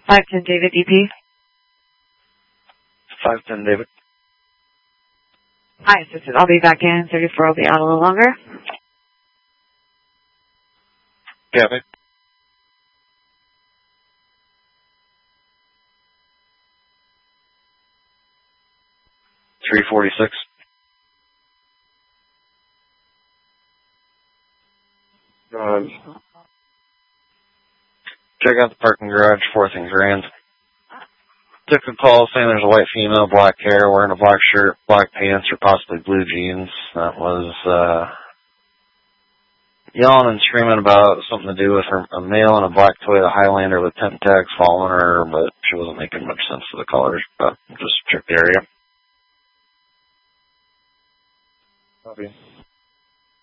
510 David DP. 510 David. Hi, assistant. I'll be back in. 34 will be out a little longer. Copy. $346. Check out the parking garage, 4 things grand. Took a call saying there's a white female, black hair, wearing a black shirt, black pants, or possibly blue jeans. That was, yelling and screaming about something to do with a male in a black Toyota Highlander with tent tags following her, but she wasn't making much sense to the callers, but just check the area. Copy.